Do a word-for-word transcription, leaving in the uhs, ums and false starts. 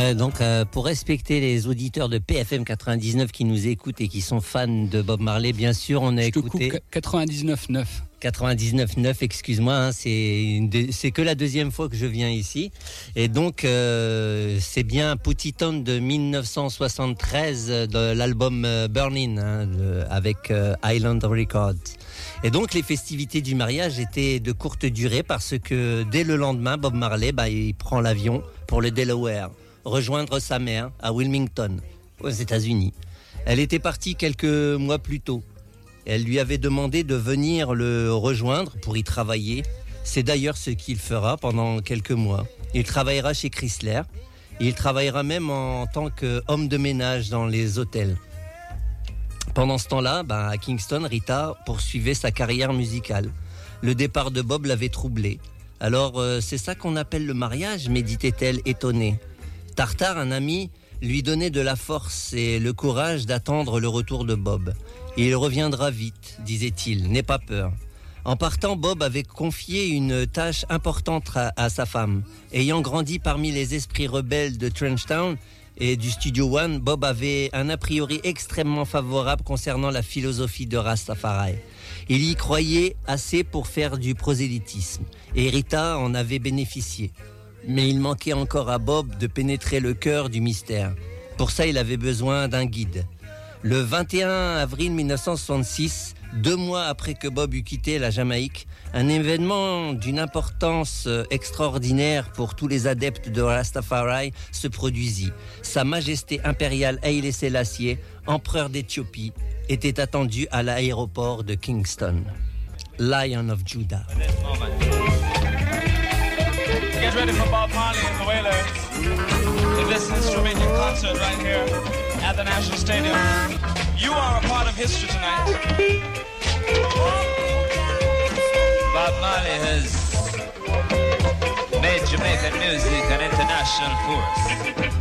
Euh, donc, euh, pour respecter les auditeurs de P F M quatre-vingt-dix-neuf qui nous écoutent et qui sont fans de Bob Marley, bien sûr, on a Je écouté... te coupe quatre-vingt-dix-neuf neuf. quatre-vingt-dix-neuf neuf, excuse-moi, hein, c'est, une de, c'est que la deuxième fois que je viens ici. Et donc, euh, c'est bien Put It On de dix-neuf cent soixante-treize de l'album euh, Burning, hein, de, avec euh, Island Records. Et donc, les festivités du mariage étaient de courte durée parce que dès le lendemain, Bob Marley, bah, il prend l'avion pour le Delaware, rejoindre sa mère à Wilmington, aux États-Unis. Elle était partie quelques mois plus tôt. Elle lui avait demandé de venir le rejoindre pour y travailler. C'est d'ailleurs ce qu'il fera pendant quelques mois. Il travaillera chez Chrysler. Il travaillera même en tant qu'homme de ménage dans les hôtels. Pendant ce temps-là, ben, à Kingston, Rita poursuivait sa carrière musicale. Le départ de Bob l'avait troublée. Alors, euh, c'est ça qu'on appelle le mariage, méditait-elle étonnée. Tartare, un ami, lui donnait de la force et le courage d'attendre le retour de Bob. Il reviendra vite, disait-il, n'aie pas peur. En partant, Bob avait confié une tâche importante à, à sa femme. Ayant grandi parmi les esprits rebelles de Trenchtown et du Studio One, Bob avait un a priori extrêmement favorable concernant la philosophie de Rastafari. Il y croyait assez pour faire du prosélytisme, et Rita en avait bénéficié. Mais il manquait encore à Bob de pénétrer le cœur du mystère. Pour ça, il avait besoin d'un guide. Le vingt et un avril dix-neuf cent soixante-six, deux mois après que Bob eut quitté la Jamaïque, un événement d'une importance extraordinaire pour tous les adeptes de Rastafari se produisit. Sa Majesté impériale Haïlé Sélassié, empereur d'Éthiopie, était attendu à l'aéroport de Kingston. Lion of Judah. Get ready for Bob Marley and the Wailers. In this instrumental concert right here at the National Stadium. You are a part of history tonight. Bob Marley has made Jamaican music an international force.